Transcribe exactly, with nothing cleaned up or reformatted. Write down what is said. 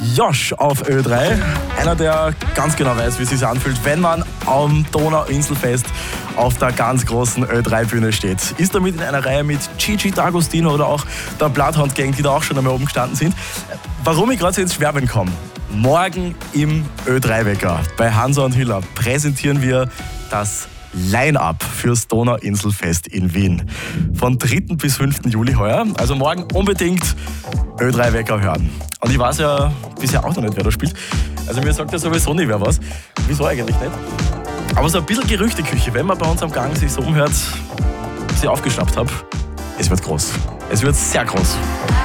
Josh auf Ö drei. Einer, der ganz genau weiß, wie es sich anfühlt, wenn man am Donauinselfest auf der ganz großen Ö drei Bühne steht. Ist damit in einer Reihe mit Gigi D'Agostino oder auch der Bloodhound Gang, die da auch schon einmal oben gestanden sind. Warum ich gerade so ins Schwärmen komme? Morgen im Ö drei Wecker bei Hansa und Hiller präsentieren wir das Line-Up fürs Donauinselfest in Wien. Von dritten bis fünften Juli heuer. Also morgen unbedingt Ö drei Wecker hören. Und ich weiß ja bisher auch noch nicht, wer da spielt. Also mir sagt ja sowieso nicht, wer was. Wieso eigentlich nicht? Aber so ein bisschen Gerüchteküche, wenn man bei uns am Gang sich so umhört, was ich aufgeschnappt habe, es wird groß. Es wird sehr groß.